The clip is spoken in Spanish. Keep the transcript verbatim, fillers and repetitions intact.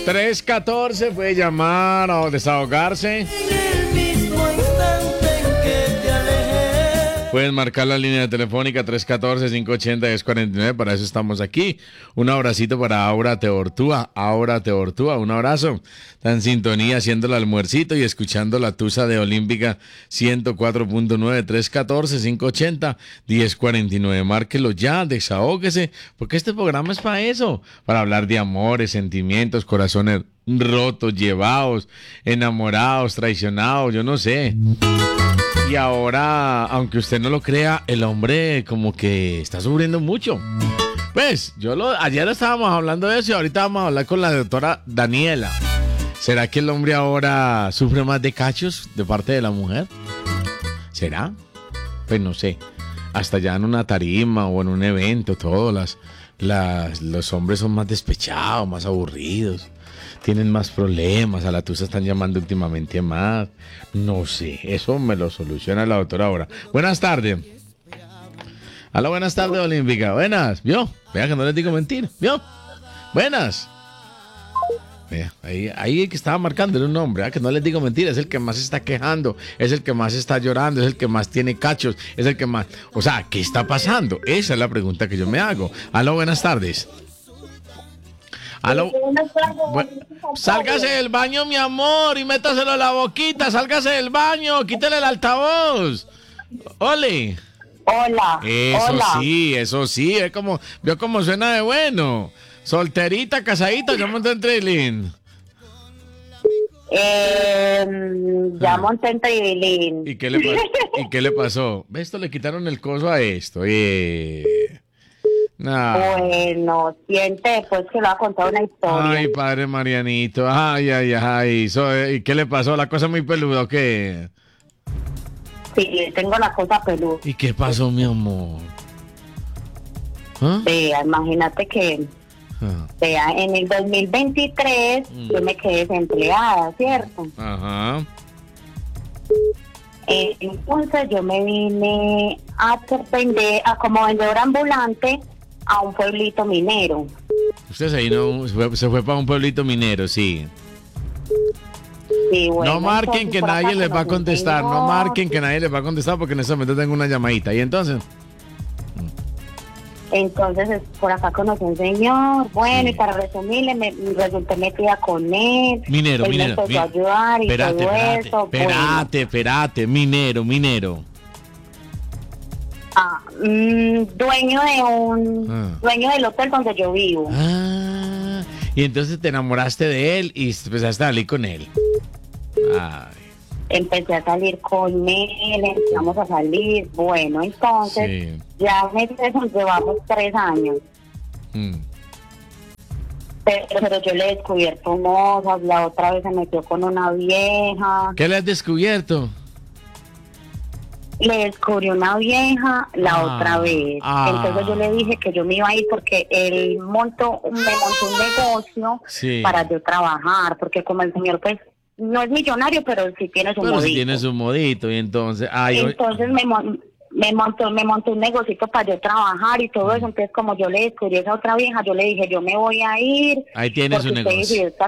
tres uno cuatro, puede llamar o desahogarse. Pueden marcar la línea telefónica tres uno cuatro, cinco ocho cero, uno cero cuatro nueve, para eso estamos aquí. Un abracito para Aura Teortúa, Aura Teortúa, un abrazo. Está en sintonía haciendo el almuercito y escuchando la tusa de Olímpica ciento cuatro punto nueve, tres uno cuatro, cinco ocho cero, uno cero cuatro nueve. Márquelo ya, desahóguese, porque este programa es para eso, para hablar de amores, sentimientos, corazones rotos, llevados, enamorados, traicionados, yo no sé. Y ahora, aunque usted no lo crea, el hombre como que está sufriendo mucho. Pues, yo lo, ayer estábamos hablando de eso y ahorita vamos a hablar con la doctora Daniela. ¿Será que el hombre ahora sufre más de cachos de parte de la mujer? ¿Será? Pues no sé. Hasta ya en una tarima o en un evento, todos las, las, los hombres son más despechados, más aburridos. Tienen más problemas, a la tusa están llamando últimamente más. No sé, eso me lo soluciona la doctora ahora. Buenas tardes. Hola, buenas tardes, Olímpica. Buenas, ¿vio? Vea que no les digo mentir, ¿vio? Buenas. Vea, ahí, ahí que estaba marcando era un hombre, ¿eh? Que no les digo mentir, es el que más se está quejando, es el que más está llorando, es el que más tiene cachos, es el que más... O sea, ¿qué está pasando? Esa es la pregunta que yo me hago. Hola, buenas tardes. Aló. Bueno, sálgase del baño, mi amor, y métaselo a la boquita. Sálgase del baño, quítele el altavoz. Ole. Hola. Eso hola. sí, eso sí. Es como, vio cómo suena de bueno. Solterita, casadita, yo monté en Trilín. Eh, ya monté en Trilín. ¿Y qué le pasó? ¿Y qué le pasó? Esto le quitaron el coso a esto. Eh. No. Bueno, siente, pues que le ha contado una historia. Ay, padre Marianito, ay, ay, ay, so, ¿y qué le pasó? ¿La cosa muy peluda o qué? Sí, tengo la cosa peluda. ¿Y qué pasó, mi amor? ¿Ah? Vea, imagínate que, Ah. vea, en el dos mil veintitrés Mm. yo me quedé desempleada, ¿cierto? Ajá. Eh, entonces yo me vine a vender, a como vendedora ambulante a un pueblito minero. Usted se vino, se fue, se fue para un pueblito minero, sí. Sí, bueno, No marquen entonces, que por acá nadie les va a conocí un contestar, no señor. marquen que nadie les va a contestar porque en este momento tengo una llamadita. ¿Y entonces? Entonces es- por acá conocí a un señor, bueno, Sí. y para resumirle, me resulté metida con él. Minero, él minero. me empezó mi- a ayudar y Espérate, todo espérate, eso. bueno. espérate, espérate, minero, minero. Ah, mm, dueño de un, Ah. dueño del hotel donde yo vivo. Ah, y entonces te enamoraste de él y empezaste a salir con él. Ay, Empecé a salir con él, empezamos a salir, bueno, entonces sí. ya meses nos llevamos tres años. Mm. Pero, pero yo le he descubierto cosas, la otra vez se metió con una vieja. ¿Qué le has descubierto? Le descubrió una vieja la Ah, otra vez. ah. Entonces yo le dije que yo me iba a ir porque él montó, me montó un negocio Sí. para yo trabajar, porque como el señor pues no es millonario, pero sí tiene su Pero si modito. tiene su modito y entonces... Ay, hoy- Entonces me, mon- me montó me montó un negocito para yo trabajar y todo eso. Entonces como yo le descubrí a esa otra vieja, yo le dije yo me voy a ir. Ahí tiene su porque usted negocio. decidió estar